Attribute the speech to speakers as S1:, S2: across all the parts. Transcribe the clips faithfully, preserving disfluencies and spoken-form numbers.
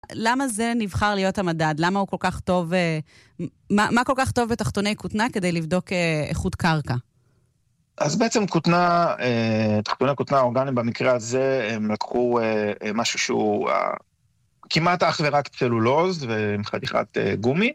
S1: למה זה נבחר להיות המדד? למה הוא כל כך טוב, מה, מה כל כך טוב בתחתוני כותנה כדי לבדוק איכות קרקע?
S2: אז בעצם כותנה, תחתוני כותנה אורגניים במקרה הזה, הם לקחו משהו שהוא כמעט אך ורק צלולוז ועם חתיכת גומי,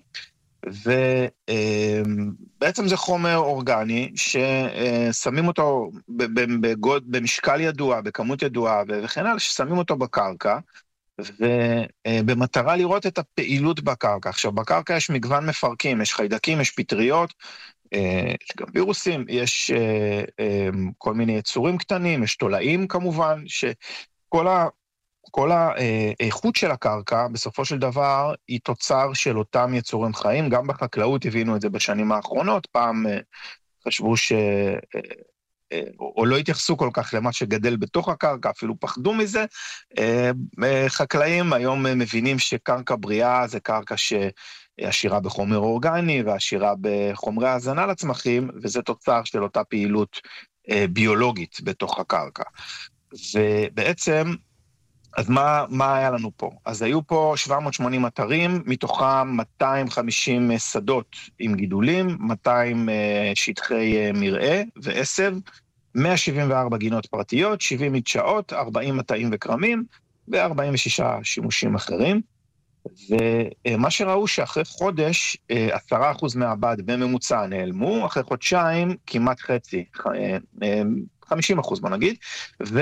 S2: ובעצם זה חומר אורגני ששמים אותו בגוד, במשקל ידוע, בכמות ידועה וכן הלאה, ששמים אותו בקרקע, ובמטרה לראות את הפעילות בקרקע. עכשיו, בקרקע יש מגוון מפרקים, יש חיידקים, יש פטריות, יש גם וירוסים, יש כל מיני יצורים קטנים, יש תולעים כמובן, שכל ה... כל האיכות של הקרקע, בסופו של דבר, היא תוצר של אותם יצורים חיים. גם בחקלאות הבינו את זה בשנים האחרונות. פעם חשבו ש... או לא התייחסו כל כך למה שגדל בתוך הקרקע, אפילו פחדו מזה. חקלאים היום מבינים שקרקע בריאה זה קרקע שעשירה בחומר אורגני, ועשירה בחומרי הזנה לצמחים, וזה תוצר של אותה פעילות ביולוגית בתוך הקרקע. ובעצם, אז מה, מה היה לנו פה? אז היו פה שבע מאות ושמונים אתרים, מתוכם מאתיים וחמישים שדות עם גידולים, מאתיים שטחי מרעה ועשב, מאה שבעים וארבע גינות פרטיות, שבעים מדשאות, ארבעים מטעים וקרמים, ו-ארבעים ושישה שימושים אחרים. ומה שראו שאחרי חודש, עשרה אחוז מהבד בממוצע נעלמו, אחרי חודשיים כמעט חצי, חמישים אחוז בוא נגיד, ו...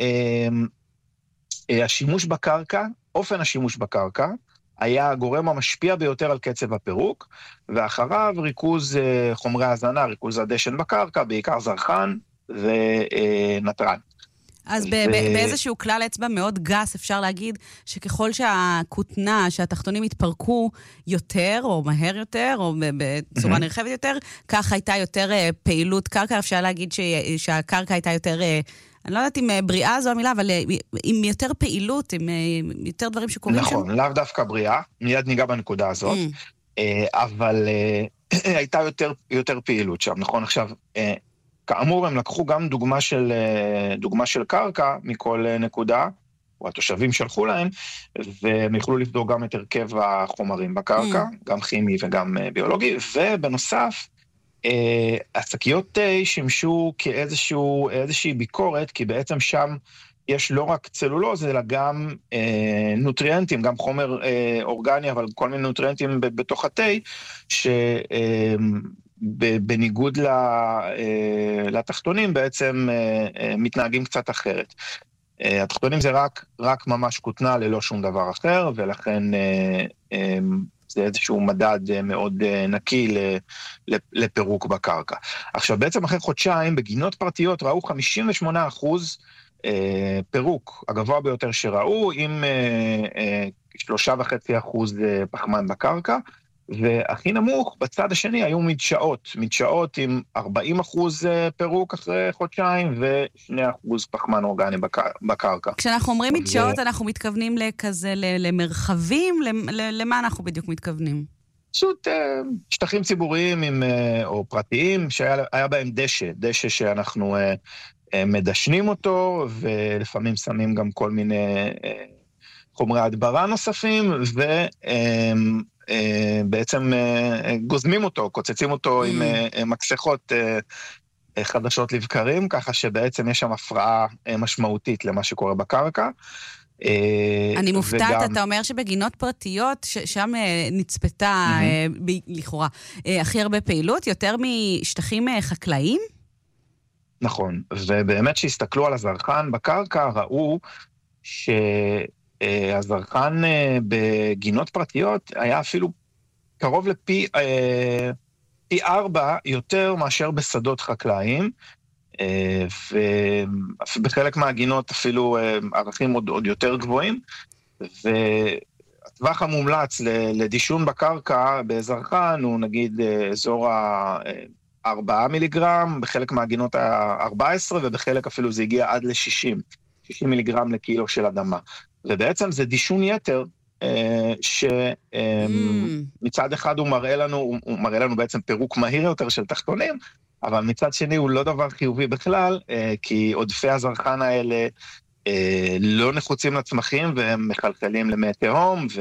S2: השימוש בקרקע, אופן השימוש בקרקע, היה הגורם המשפיע ביותר על קצב הפירוק, ואחריו ריכוז חומרי הזנה, ריכוז הדשן בקרקע, בעיקר זרחן ונטרן.
S1: אז ו... באיזשהו כלל אצבע מאוד גס אפשר להגיד שככל שהכותנה, שהתחתונים התפרקו יותר או מהר יותר או בצורה נרחבת יותר, כך הייתה יותר פעילות קרקע, אפשר להגיד ש... שהקרקע הייתה יותר... אני לא יודעת אם בריאה זו המילה, אבל עם יותר פעילות, עם יותר דברים שקורים שם.
S2: נכון, לאו דווקא בריאה, מיד ניגע בנקודה הזאת, אבל הייתה יותר, יותר פעילות שם, נכון? עכשיו, כאמור, הם לקחו גם דוגמה של, דוגמה של קרקע מכל נקודה, או התושבים שלחו להם, והם יכלו לבדוק גם את הרכב החומרים בקרקע, גם כימי וגם ביולוגי, ובנוסף, השקיות תה שימשו כאיזשהו, איזושהי ביקורת, כי בעצם שם יש לא רק צלולוז, אלא גם אה, נוטריאנטים, גם חומר אה, אורגני, אבל כל מיני נוטריאנטים בתוך התה, שבניגוד ל, אה, לתחתונים בעצם אה, אה, מתנהגים קצת אחרת. אה, התחתונים זה רק, רק ממש כותנה ללא שום דבר אחר, ולכן... אה, אה, זה איזשהו מדד מאוד נקי לפירוק בקרקע. עכשיו, בעצם אחרי חודשיים, בגינות פרטיות ראו חמישים ושמונה אחוז פירוק, הגבוה ביותר שראו, עם שלושה וחצי אחוז פחמן בקרקע, והכי נמוך, בצד השני, היו מדשאות, מדשאות עם ארבעים אחוז פירוק אחרי חודשיים, ו-שני אחוז פחמן אורגני בקרקע.
S1: כשאנחנו אומרים מדשאות, אנחנו מתכוונים לכזה, למרחבים, למה אנחנו בדיוק מתכוונים?
S2: פשוט שטחים ציבוריים עם, או פרטיים, שהיה בהם דשא, דשא שאנחנו מדשנים אותו, ולפעמים שמים גם כל מיני חומרי הדברה נוספים, ו... בעצם גוזמים אותו, קוצצים אותו עם מקסחות חדשות לבקרים, ככה שבעצם יש שם הפרעה משמעותית למה שקורה בקרקע.
S1: אני מופתעת, אתה אומר שבגינות פרטיות, שם נצפתה לכאורה הכי הרבה פעילות, יותר משטחים חקלאיים?
S2: נכון, ובאמת שהסתכלו על הזרחן בקרקע, ראו ש... הזרחן בגינות פרטיות היה אפילו קרוב לפי פי ארבע יותר מאשר בשדות חקלאיים, ובחלק מהגינות אפילו ערכים עוד, עוד יותר גבוהים, והטווח המומלץ לדישון בקרקע בזרחן הוא נגיד אזור ה-ארבעה מיליגרם, בחלק מהגינות ה-ארבע עשרה, ובחלק אפילו זה הגיע עד ל-שישים, שישים מיליגרם לקילו של אדמה. ובעצם זה דישון יתר, שמצד אחד הוא מראה לנו, הוא מראה לנו בעצם פירוק מהיר יותר של תחתונים, אבל מצד שני הוא לא דבר חיובי בכלל, כי עודפי הזרחן האלה לא נחוצים לצמחים, והם מחלחלים למי תהום,